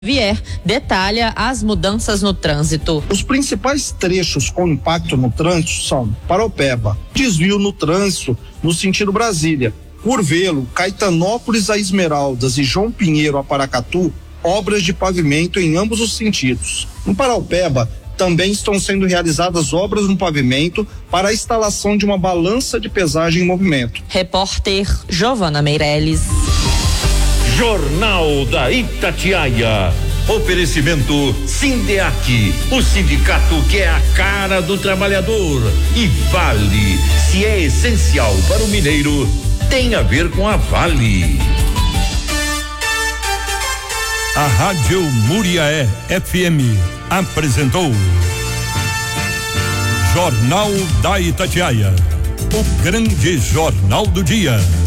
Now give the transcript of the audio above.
Vier detalha as mudanças no trânsito. Os principais trechos com impacto no trânsito são Paraupeba, desvio no trânsito no sentido Brasília, Curvelo, Caetanópolis a Esmeraldas e João Pinheiro a Paracatu, obras de pavimento em ambos os sentidos. Em Paraupeba, também estão sendo realizadas obras no pavimento para a instalação de uma balança de pesagem em movimento. Repórter Giovana Meirelles. Jornal da Itatiaia. Oferecimento Sindeac, o sindicato que é a cara do trabalhador. E Vale, se é essencial para o mineiro, tem a ver com a Vale. A Rádio Muriaé FM apresentou Jornal da Itatiaia, o grande jornal do dia.